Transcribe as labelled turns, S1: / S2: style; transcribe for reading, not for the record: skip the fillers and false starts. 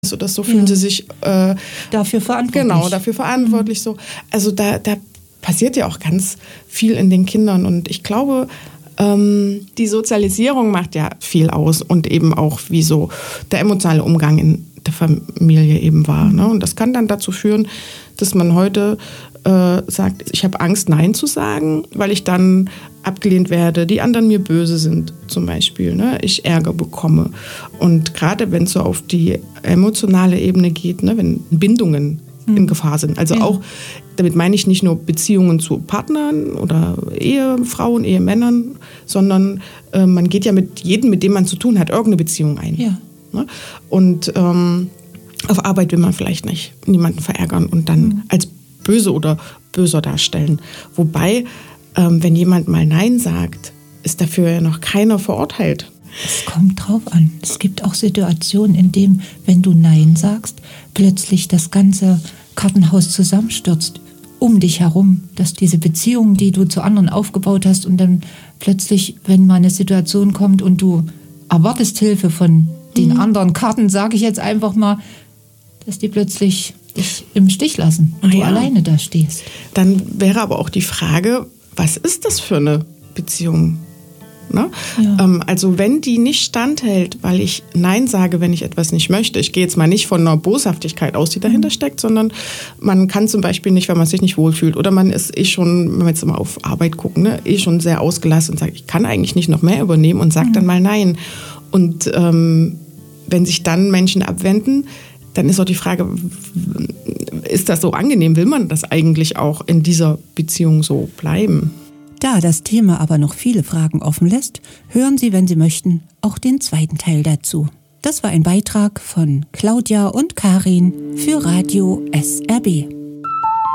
S1: oder so fühlen sie sich
S2: dafür verantwortlich.
S1: Genau, dafür verantwortlich. So. Also da passiert ja auch ganz viel in den Kindern und ich glaube, die Sozialisierung macht ja viel aus und eben auch, wie so der emotionale Umgang in der Familie eben war. Ne? Und das kann dann dazu führen, dass man heute sagt, ich habe Angst, Nein zu sagen, weil ich dann abgelehnt werde, die anderen mir böse sind zum Beispiel, ne? Ich Ärger bekomme. Und gerade wenn es so auf die emotionale Ebene geht, ne? Wenn Bindungen in Gefahr sind, also auch, damit meine ich nicht nur Beziehungen zu Partnern oder Ehefrauen, Ehemännern, sondern man geht ja mit jedem, mit dem man zu tun hat, irgendeine Beziehung ein.
S2: Ja.
S1: Ne? Und auf Arbeit will man vielleicht nicht niemanden verärgern und dann als böse oder böser darstellen. Wobei, wenn jemand mal Nein sagt, ist dafür ja noch keiner verurteilt.
S2: Es kommt drauf an. Es gibt auch Situationen, in denen, wenn du Nein sagst, plötzlich das ganze Kartenhaus zusammenstürzt um dich herum, dass diese Beziehungen, die du zu anderen aufgebaut hast und dann plötzlich, wenn mal eine Situation kommt und du erwartest Hilfe von den anderen Karten, sage ich jetzt einfach mal, dass die plötzlich dich im Stich lassen und du alleine da stehst.
S1: Dann wäre aber auch die Frage, was ist das für eine Beziehung? Ne? Ja. Also wenn die nicht standhält, weil ich Nein sage, wenn ich etwas nicht möchte. Ich gehe jetzt mal nicht von einer Boshaftigkeit aus, die dahinter steckt, sondern man kann zum Beispiel nicht, wenn man sich nicht wohlfühlt oder man ist schon, wenn wir jetzt mal auf Arbeit gucken, ne, schon sehr ausgelassen und sagt, ich kann eigentlich nicht noch mehr übernehmen und sagt dann mal Nein. Und wenn sich dann Menschen abwenden, dann ist auch die Frage, ist das so angenehm? Will man das eigentlich auch in dieser Beziehung so bleiben?
S2: Da das Thema aber noch viele Fragen offen lässt, hören Sie, wenn Sie möchten, auch den zweiten Teil dazu. Das war ein Beitrag von Claudia und Karin für Radio SRB.